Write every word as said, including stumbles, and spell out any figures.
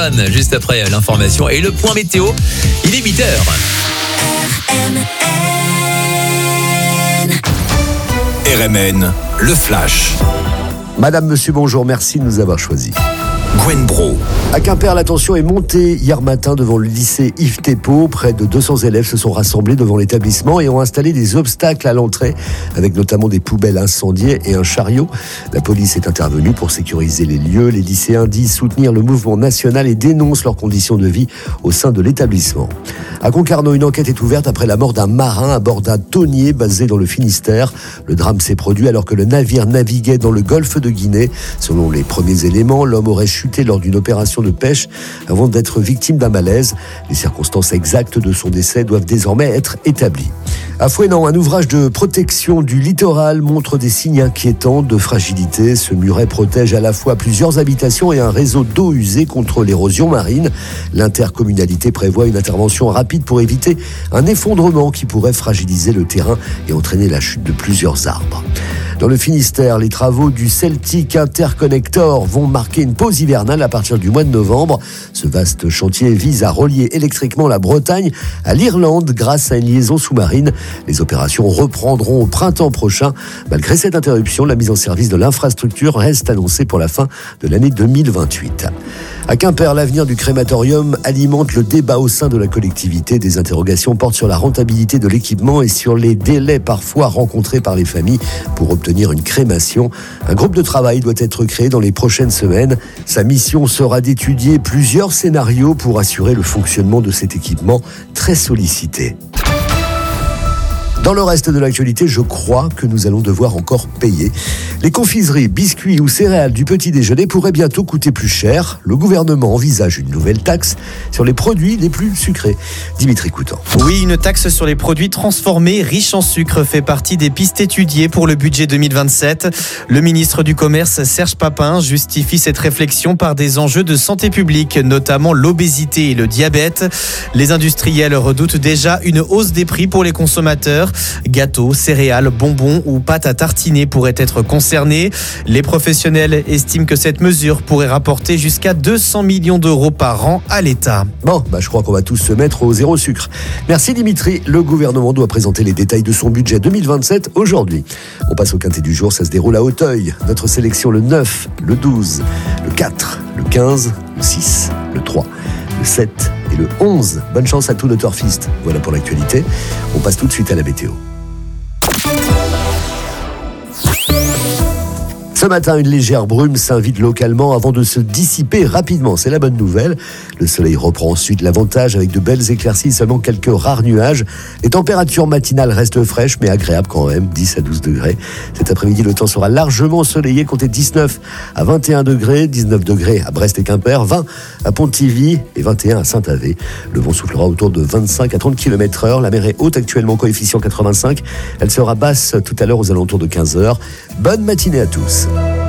Juste après l'information et le point météo, il est huit heures. R M N, le flash. Madame, monsieur, bonjour, merci de nous avoir choisis. Gwen Bro. À Quimper, la tension est montée hier matin devant le lycée Yves Thépeau. Près de deux cents élèves se sont rassemblés devant l'établissement et ont installé des obstacles à l'entrée, avec notamment des poubelles incendiées et un chariot. La police est intervenue pour sécuriser les lieux. Les lycéens disent soutenir le mouvement national et dénoncent leurs conditions de vie au sein de l'établissement. À Concarneau, une enquête est ouverte après la mort d'un marin à bord d'un tonnier basé dans le Finistère. Le drame s'est produit alors que le navire naviguait dans le golfe de Guinée. Selon les premiers éléments, l'homme aurait chuté lors d'une opération de pêche avant d'être victime d'un malaise. Les circonstances exactes de son décès doivent désormais être établies. À Fouesnant, un ouvrage de protection du littoral montre des signes inquiétants de fragilité. Ce muret protège à la fois plusieurs habitations et un réseau d'eau usée contre l'érosion marine. L'intercommunalité prévoit une intervention rapide pour éviter un effondrement qui pourrait fragiliser le terrain et entraîner la chute de plusieurs arbres. Dans le Finistère, les travaux du Celtic Interconnector vont marquer une pause hivernale à partir du mois de novembre. Ce vaste chantier vise à relier électriquement la Bretagne à l'Irlande grâce à une liaison sous-marine. Les opérations reprendront au printemps prochain. Malgré cette interruption, la mise en service de l'infrastructure reste annoncée pour la fin de l'année deux mille vingt-huit. À Quimper, l'avenir du crématorium alimente le débat au sein de la collectivité. Des interrogations portent sur la rentabilité de l'équipement et sur les délais parfois rencontrés par les familles pour obtenir une crémation. Un groupe de travail doit être créé dans les prochaines semaines. Sa mission sera d'étudier plusieurs scénarios pour assurer le fonctionnement de cet équipement très sollicité. Dans le reste de l'actualité, je crois que nous allons devoir encore payer. Les confiseries, biscuits ou céréales du petit déjeuner pourraient bientôt coûter plus cher. Le gouvernement envisage une nouvelle taxe sur les produits les plus sucrés. Dimitri Coutan. Oui, une taxe sur les produits transformés riches en sucre fait partie des pistes étudiées pour le budget deux mille vingt-sept. Le ministre du Commerce, Serge Papin, justifie cette réflexion par des enjeux de santé publique, notamment l'obésité et le diabète. Les industriels redoutent déjà une hausse des prix pour les consommateurs. Gâteaux, céréales, bonbons ou pâtes à tartiner pourraient être concernés. Les professionnels estiment que cette mesure pourrait rapporter jusqu'à deux cents millions d'euros par an à l'État. Bon, bah je crois qu'on va tous se mettre au zéro sucre. Merci Dimitri. Le gouvernement doit présenter les détails de son budget deux mille vingt-sept aujourd'hui. On passe au quintet du jour, ça se déroule à Auteuil. Notre sélection le neuf, le douze, le quatre, le quinze, le six, le trois, le sept et le onze. Bonne chance à tous nos turfistes. Voilà pour l'actualité. On passe tout de suite à la météo. Ce matin, une légère brume s'invite localement avant de se dissiper rapidement. C'est la bonne nouvelle. Le soleil reprend ensuite l'avantage avec de belles éclaircies, seulement quelques rares nuages. Les températures matinales restent fraîches mais agréables quand même, dix à douze degrés. Cet après-midi, le temps sera largement ensoleillé, comptez dix-neuf à vingt et un degrés, dix-neuf degrés à Brest et Quimper, vingt à Pontivy et vingt et un à Saint-Avé. Le vent soufflera autour de vingt-cinq à trente kilomètres heure. La mer est haute actuellement, coefficient quatre-vingt-cinq. Elle sera basse tout à l'heure aux alentours de quinze heures. Bonne matinée à tous.